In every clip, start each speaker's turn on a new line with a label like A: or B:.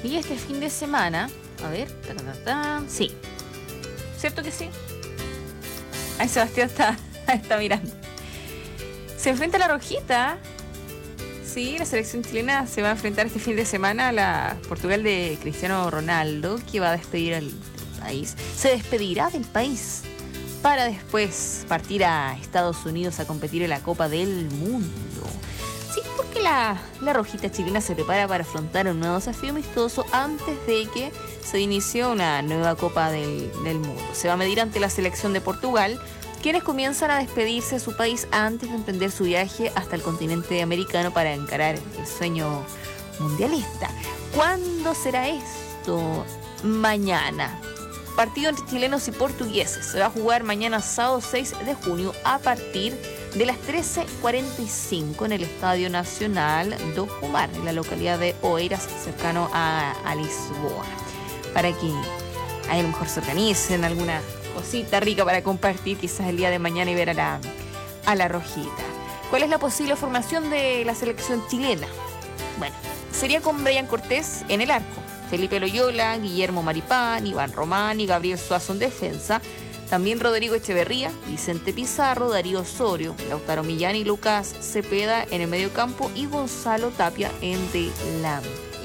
A: Y este fin de semana, a ver, sí, ¿cierto que sí? Ay, Sebastián está mirando. Se enfrenta la Rojita. Sí, la selección chilena se va a enfrentar este fin de semana a la Portugal de Cristiano Ronaldo, que va a despedir al país. Se despedirá del país para después partir a Estados Unidos a competir en la Copa del Mundo. Sí, porque la Rojita chilena se prepara para afrontar un nuevo desafío amistoso antes de que se inicie una nueva Copa del Mundo. Se va a medir ante la selección de Portugal, quienes comienzan a despedirse de su país antes de emprender su viaje hasta el continente americano para encarar el sueño mundialista. ¿Cuándo será esto? Mañana. Partido entre chilenos y portugueses. Se va a jugar mañana sábado 6 de junio a partir de las 13:45 en el Estadio Nacional do Fumar, en la localidad de Oeiras, cercano a Lisboa. Para que a lo mejor se organicen alguna cosita rica para compartir quizás el día de mañana y ver a la Rojita. ¿Cuál es la posible formación de la selección chilena? Bueno, sería con Brian Cortés en el arco, Felipe Loyola, Guillermo Maripán, Iván Román y Gabriel Suazo en defensa. También Rodrigo Echeverría, Vicente Pizarro, Darío Osorio, Lautaro Millán y Lucas Cepeda en el mediocampo y Gonzalo Tapia en delantera.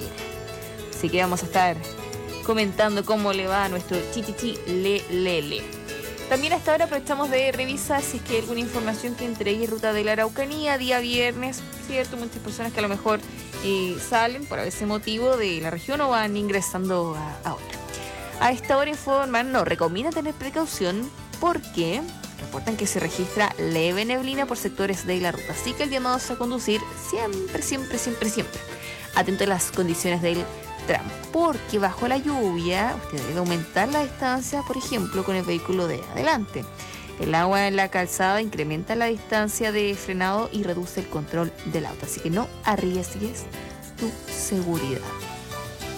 A: Así que vamos a estar comentando cómo le va a nuestro Chichichi Lelele. También hasta ahora aprovechamos de revisar si es que hay alguna información que entregue Ruta de la Araucanía, día viernes, ¿cierto? Muchas personas que a lo mejor salen por ese motivo de la región o van ingresando a otra. A esta hora informan, recomiendan tener precaución porque reportan que se registra leve neblina por sectores de la ruta. Así que el llamado es a conducir siempre atento a las condiciones del tramo, porque bajo la lluvia usted debe aumentar la distancia, por ejemplo, con el vehículo de adelante. El agua en la calzada incrementa la distancia de frenado y reduce el control del auto, así que no arriesgues tu seguridad.